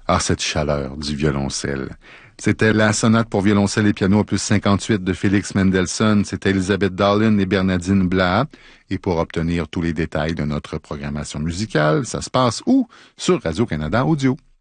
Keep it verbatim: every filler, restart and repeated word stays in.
Ah, cette chaleur du violoncelle. C'était la sonate pour violoncelle et piano opus cinquante-huit de Félix Mendelssohn. C'était Elisabeth Dallin et Bernardine Blaha. Et pour obtenir tous les détails de notre programmation musicale, ça se passe où? Sur Radio-Canada Audio.